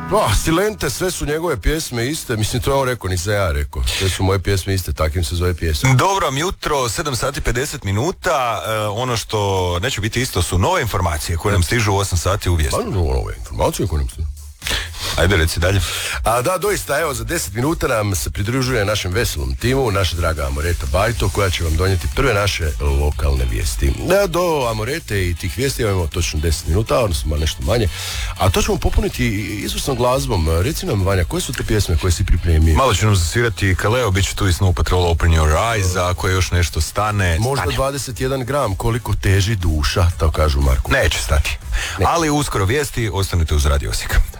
Silente, sve su njegove pjesme iste, mislim to je on rekao, nisam ja rekao, sve su moje pjesme iste, takim se zove pjesma. Dobro vam jutro, 7 sati 50 minuta, ono što neće biti isto su nove informacije koje nam stižu u 8 sati u vijesti. Nove informacije koje nam stižu. Ajde, reci dalje. Da, doista, evo, za 10 minuta nam se pridružuje našem veselom timu, naša draga Amoreta Bajto, koja će vam donijeti prve naše lokalne vijesti. Do Amorete i tih vijesti imamo točno 10 minuta, odnosno nešto manje, a to ćemo popuniti izvrsnom glazbom. Reci nam, Vanja, koje su te pjesme koje si pripremio? Malo će nam zasvirati Kaleo, bit će tu i Snow Patrol Open Your Eyes, ako je još nešto stane. Možda 21 gram, koliko teži duša, tako kažu Marku. Neće stati. Ne. Ali uskoro vijesti, ostanite uz Radio Osijek.